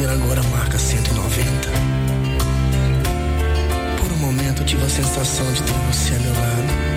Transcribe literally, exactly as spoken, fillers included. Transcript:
ver agora marca cento e noventa. Por um momento tive a sensação de ter você ao meu lado.